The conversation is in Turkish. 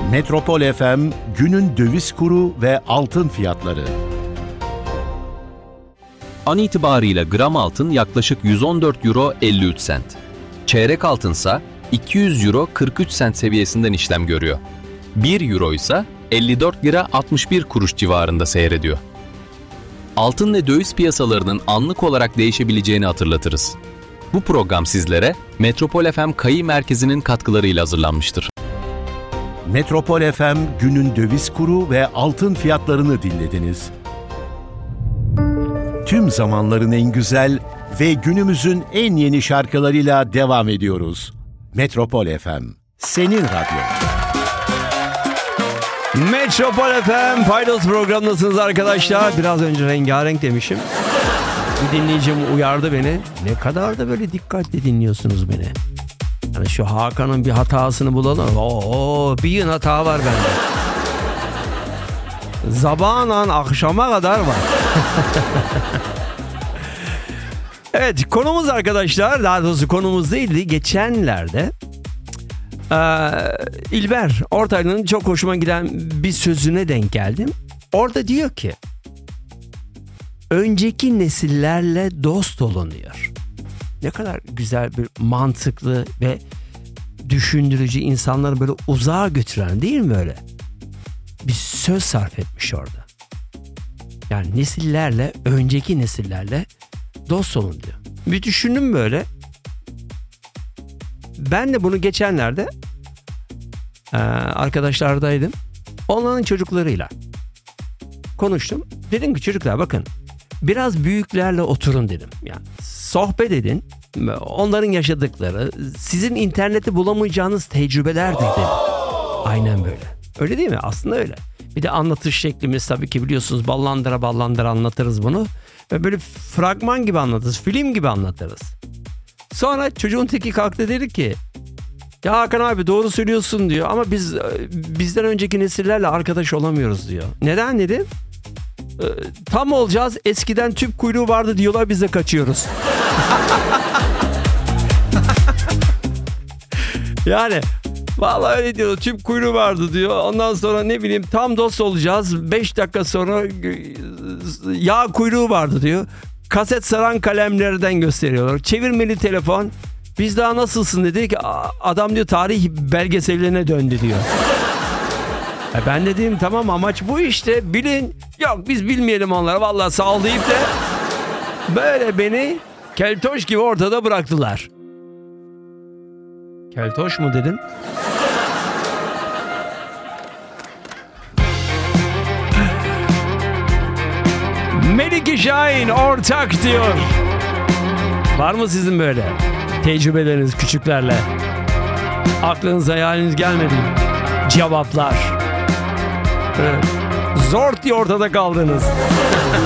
Metropol FM günün döviz kuru ve altın fiyatları. An itibarıyla gram altın yaklaşık 114 euro 53 sent. Çeyrek altınsa 200 euro 43 sent seviyesinden işlem görüyor. 1 euro ise 54 lira 61 kuruş civarında seyrediyor. Altın ve döviz piyasalarının anlık olarak değişebileceğini hatırlatırız. Bu program sizlere Metropol FM Kayı Merkezi'nin katkılarıyla hazırlanmıştır. Metropol FM günün döviz kuru ve altın fiyatlarını dinlediniz. Tüm zamanların en güzel ve günümüzün en yeni şarkılarıyla devam ediyoruz. Metropol FM, senin radyon. Metropol FM Paydos programındasınız arkadaşlar. Biraz önce rengarenk demişim. Bir dinleyicim uyardı beni. Ne kadar da böyle dikkatli dinliyorsunuz beni. Yani şu Hakan'ın bir hatasını bulalım. Bir yığın hata var bende. Zabanan akşama kadar var. Evet, konumuz arkadaşlar, daha doğrusu konumuz değildi. Geçenlerde İlber Ortaylı'nın çok hoşuma giden bir sözüne denk geldim. Orada diyor ki, önceki nesillerle dost olun diyor. Ne kadar güzel, bir mantıklı ve düşündürücü, insanları böyle uzağa götüren, değil mi öyle? Bir söz sarf etmiş orada. Yani nesillerle, önceki nesillerle dost olun diyor. Bir düşündüm böyle. Ben de bunu geçenlerde arkadaşlardaydım. Onların çocuklarıyla konuştum. Dedim ki çocuklar bakın, biraz büyüklerle oturun dedim. Yani sohbet edin. Onların yaşadıkları, sizin internette bulamayacağınız tecrübelerdir dedim. Aynen böyle. Öyle değil mi? Aslında öyle. Bir de anlatış şeklimiz tabii ki biliyorsunuz, ballandıra ballandıra anlatırız bunu. Ve böyle fragman gibi anlatırız, film gibi anlatırız. Sonra çocuğun teki kalktı, dedi ki, ya Hakan abi doğru söylüyorsun diyor ama bizden önceki nesillerle arkadaş olamıyoruz diyor. Neden dedim? Tam olacağız, eskiden tüp kuyruğu vardı diyorlar, biz de kaçıyoruz. Yani vallahi öyle diyor, tüp kuyruğu vardı diyor. Ondan sonra ne bileyim tam dost olacağız, 5 dakika sonra yağ kuyruğu vardı diyor. Kaset saran kalemlerden gösteriyorlar. Çevirmeli telefon. Biz daha nasılsın dedi ki, adam diyor tarih belgesellerine döndü diyor. Ben dedim tamam, amaç bu işte, bilin. Yok biz bilmeyelim onlara, vallahi sağ ol deyip de böyle beni keltoş gibi ortada bıraktılar. Keltoş mu dedim? Melike Şahin ortak diyor. Var mı sizin böyle tecrübeleriniz küçüklerle? Aklınıza hayaliniz gelmedi mi? Cevaplar. Zor diye ortada kaldınız.